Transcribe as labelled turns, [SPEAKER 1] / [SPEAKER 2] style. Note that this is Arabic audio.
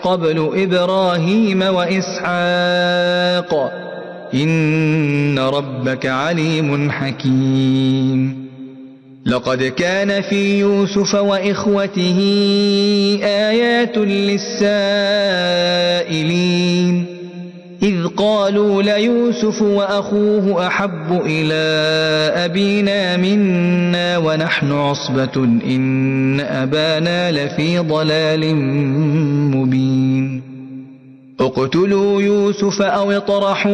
[SPEAKER 1] قبل إبراهيم وإسحاق إن ربك عليم حكيم لقد كان في يوسف وإخوته آيات للسائلين إذ قالوا ليوسف وأخوه أحب إلى أبينا منا ونحن عصبة إن أبانا لفي ضلال مبين اقتلوا يوسف أو اطرحوا